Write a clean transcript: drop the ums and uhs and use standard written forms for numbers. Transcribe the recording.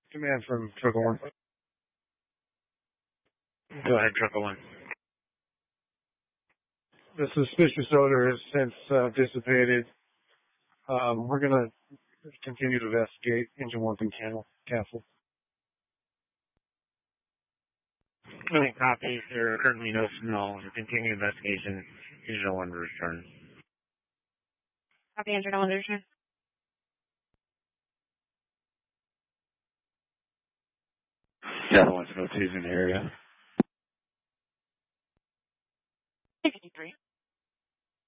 Command from Trucker 1. Go ahead, Trucker 1. The suspicious odor has since dissipated. We're going to continue to investigate Engine 1 and Castle. Okay, copy. There are currently no signals. Continue investigation. Engine 1 to return. Copy, Engine 1 to return. Castle 1 to 2's in the area.